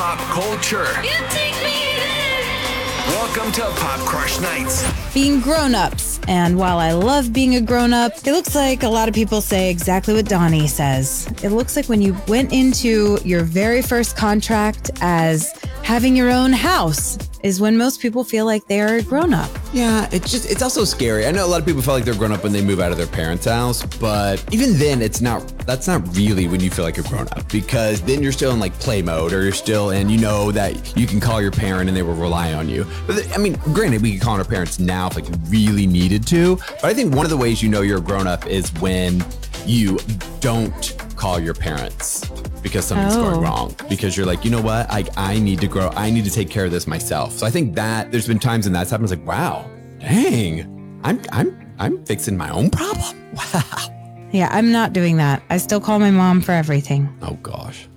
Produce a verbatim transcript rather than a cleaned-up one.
pop culture. You take me there. Welcome to Pop Crush Nights. Being grown-ups. And while I love being a grown-up, it looks like a lot of people say exactly what Donnie says. It looks like when you went into your very first contract as having your own house is when most people feel like they are a grown-up. Yeah, it's just, it's also scary. I know a lot of people feel like they're grown up when they move out of their parents' house, but even then it's not, that's not really when you feel like you're grown up, because then you're still in like play mode, or you're still in, you know, that you can call your parent and they will rely on you. But I mean, granted, we can call on our parents now if like you really needed to, but I think one of the ways you know you're a grown up is when you don't call your parents because something's Oh. going wrong, because you're like, you know what, I, I need to grow, I need to take care of this myself. So I think that there's been times when that's happened, it's like, wow, dang, I'm, I'm, I'm fixing my own problem. Wow. Yeah, I'm not doing that. I still call my mom for everything. Oh gosh.